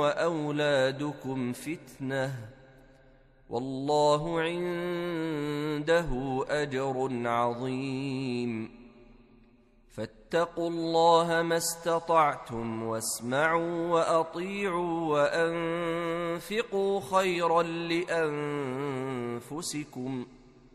وأولادكم فتنة والله عنده أجر عظيم فاتقوا الله ما استطعتم واسمعوا وأطيعوا وأنفقوا خيرا لأنفسكم